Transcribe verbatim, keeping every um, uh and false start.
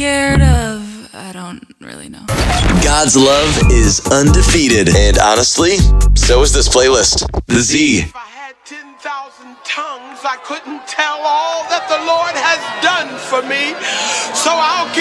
scared of? I don't really know. God's love is undefeated, and honestly, so is this playlist. The Z. If I had ten thousand tongues, I couldn't tell all that the Lord has done for me. So I'll give